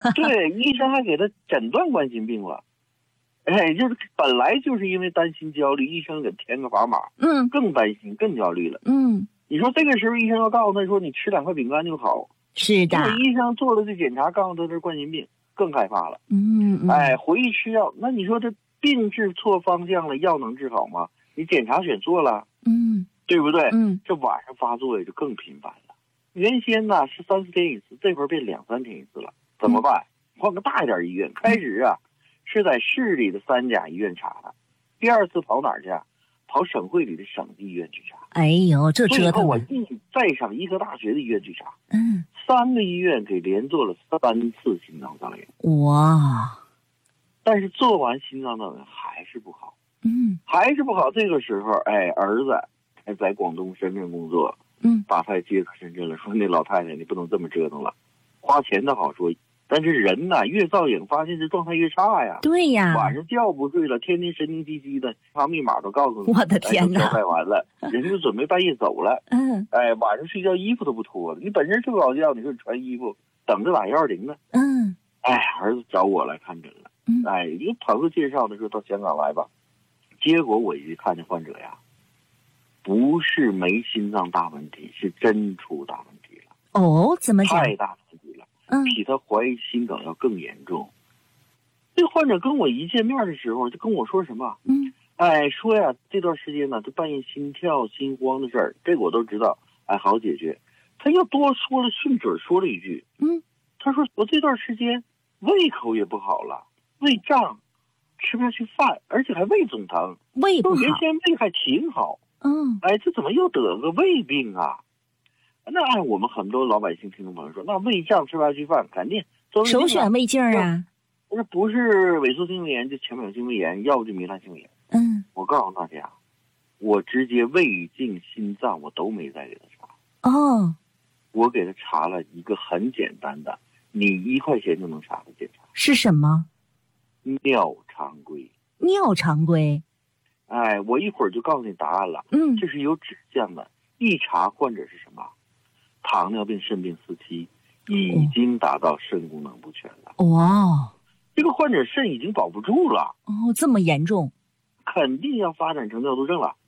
对，医生还给他诊断冠心病了。哎，就是本来就是因为担心焦虑，医生给填个砝码，更担心更焦虑了。你说这个时候医生要告诉他说你吃2块饼干就好， 是的。 医生做了这检查，告诉他这是冠心病，更害怕了。哎，回去吃药，那你说这病治错方向了，药能治好吗？你检查选错了，对不对？这晚上发作也就更频繁了。原先呢是3、4天一次，这会儿变2、3天一次了，怎么办？换个大一点医院。开始啊是在市里的3甲医院查的，第2次跑哪儿去啊？跑省会里的省级医院去查。 哎呦，这折腾！ 最后我再上医科大学的医院去查。3个医院给连做了3次心脏造影。 哇！ 但是做完心脏造影还是不好。还是不好。这个时候，哎，儿子还在广东深圳工作。把他接到深圳了，说那老太太你不能这么折腾了，花钱倒好说，但是人呐越造影发现这状态越差呀。 对呀， 晚上觉不睡了，天天神经兮兮的，把密码都告诉你。 我的天哪！ 交代完了，人就准备半夜走了。哎，晚上睡觉衣服都不脱了，你本身睡不着觉，你说你穿衣服等着打120呢。哎，儿子找我来看诊了。哎，一个朋友介绍的说到香港来吧，结果我一看这患者呀，不是没心脏大问题，是真出大问题了。 哦，怎么讲？ 太大问题了，比他怀疑心梗要更严重。这患者跟我一见面的时候就跟我说什么？哎，说呀，这段时间呢，就半夜心跳、心慌的事儿，这个我都知道，哎，好解决。他又多说了，顺嘴说了一句，他说我这段时间胃口也不好了，胃胀，吃不下去饭，而且还胃总疼。 胃不好， 原先胃还挺好。哎，这怎么又得个胃病啊？那按我们很多老百姓听众朋友说，那胃胀吃不下去饭，肯定首选胃镜啊。 那不是萎缩性胃炎就浅表性胃炎，要不就糜烂性胃炎。我告诉大家，我直接胃镜、心脏我都没再给他查。我给他查了一个很简单的，你1块钱就能查的检查。是什么？ 尿常规。 尿常规。 哎，我一会儿就告诉你答案了。这是有指向的。一查患者是什么？糖尿病、肾病4期，已经达到肾功能不全了。 哇， 这个患者肾已经保不住了。 这么严重， 肯定要发展成尿毒症了。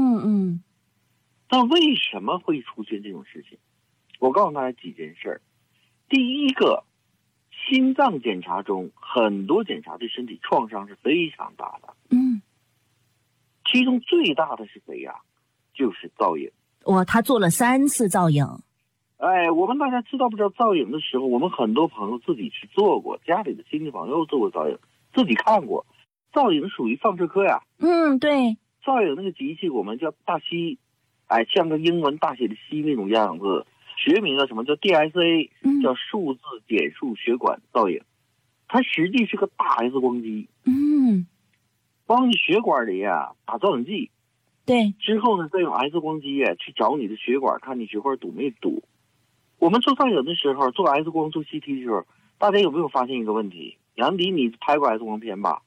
但为什么会出现这种事情？我告诉大家几件事儿。第一个，心脏检查中很多检查对身体创伤是非常大的。其中最大的是谁呀？就是造影。 他做了3次造影。 哎，我们大家知道不知道造影的时候，我们很多朋友自己去做过，家里的亲戚朋友做过造影，自己看过。造影属于放射科呀。 对。 造影那个机器我们叫大西，哎，像个英文大写的西那种样子，学名叫什么？叫 DSA，叫数字减数血管造影。它实际是个大 X 光机。往你血管里呀打造影剂。 对。 之后呢，再用 X 光机去找你的血管，看你血管堵没堵。我们做造影的时候，做 X 光、做 CT 的时候，大家有没有发现一个问题？杨迪，你拍过 X 光片吧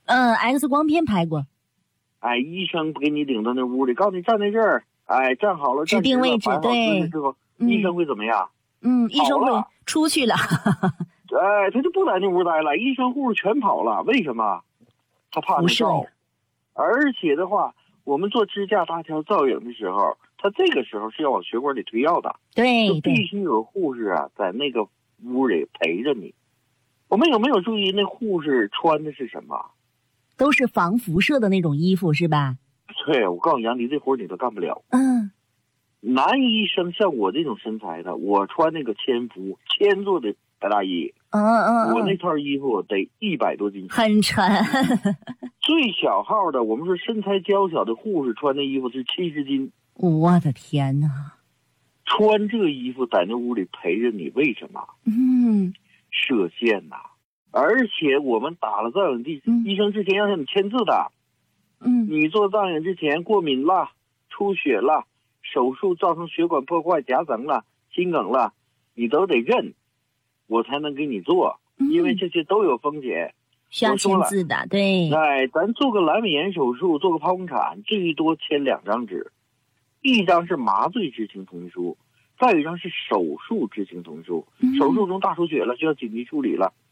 ？X 光片拍过。 哎，医生不给你领到那屋里，告诉你站在这儿，哎，站好了， 指定位置，对。 之后，医生会怎么样？ 医生会出去了。 哎，他就不在那屋待了，医生护士全跑了。为什么？他怕你照。而且的话，我们做支架搭桥造影的时候，他这个时候是要往血管里推药的。 对， 就必须有护士在那个屋里陪着你。我们有没有注意那护士穿的是什么？ 都是防辐射的那种衣服是吧？ 对，我告诉杨迪，这活你都干不了。男医生像我这种身材的，我穿那个千服千做的白大衣。我那套衣服得100多斤， 很沉。 最小号的，我们说身材娇小的护士穿的衣服是70斤。 我的天哪！ 穿这衣服在那屋里陪着你，为什么？射线呐。而且我们打了造影剂，医生之前要让你签字的。你做造影之前过敏了、出血了、手术造成血管破坏、夹层了、心梗了，你都得认，我才能给你做，因为这些都有风险。 需要签字的，对。 哎，咱做个阑尾炎手术，做个剖宫产，最多签2张纸，一张是麻醉知情同意书，再有一张是手术知情同意书。手术中大出血了，需要紧急处理了，